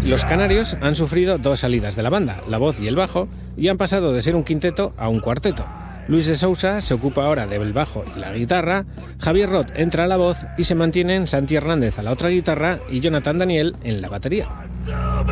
Los canarios han sufrido 2 salidas de la banda, la voz y el bajo, y han pasado de ser un quinteto a un cuarteto. Luis de Sousa se ocupa ahora del bajo y la guitarra, Javier Roth entra a la voz y se mantienen Santi Hernández a la otra guitarra y Jonathan Daniel en la batería.